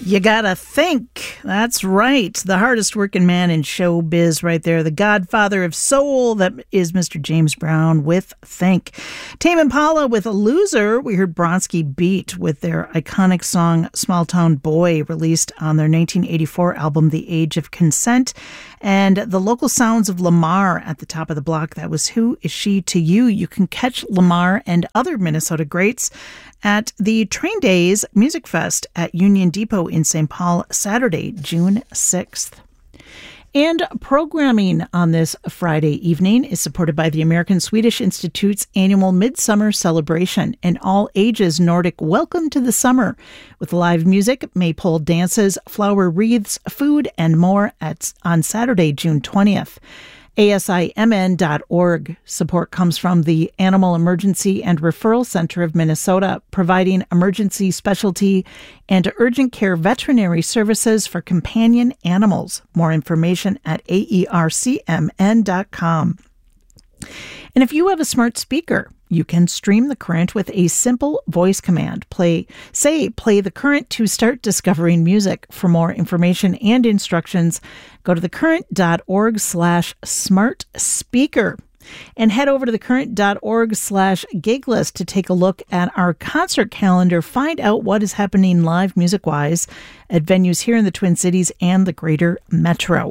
You gotta think. That's right. The hardest working man in showbiz right there. The godfather of soul. That is Mr. James Brown with Think. Tame Impala with A Loser. We heard Bronski Beat with their iconic song Small Town Boy, released on their 1984 album The Age of Consent. And the local sounds of Lamar at the top of the block. That was Who Is She to You? You can catch Lamar and other Minnesota greats at the Train Days Music Fest at Union Depot in St. Paul, Saturday, June 6th. And programming on this Friday evening is supported by the American Swedish Institute's annual Midsummer Celebration, an all-ages Nordic welcome to the summer, with live music, maypole dances, flower wreaths, food, and more on Saturday, June 20th. ASIMN.org. Support comes from the Animal Emergency and Referral Center of Minnesota, providing emergency specialty and urgent care veterinary services for companion animals. More information at AERCMN.com. And if you have a smart speaker, you can stream the current with a simple voice command. Play the current to start discovering music. For more information and instructions, go to thecurrent.org/smart speaker and head over to thecurrent.org/giglist to take a look at our concert calendar. Find out what is happening live music-wise at venues here in the Twin Cities and the greater metro.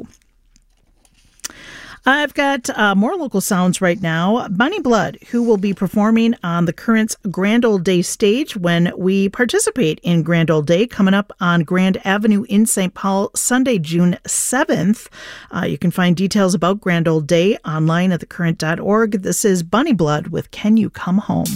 I've got more local sounds right now. Bonnie Blood, who will be performing on the Current's Grand Old Day stage when we participate in Grand Old Day, coming up on Grand Avenue in St. Paul, Sunday, June 7th. You can find details about Grand Old Day online at thecurrent.org. This is Bonnie Blood with Can You Come Home?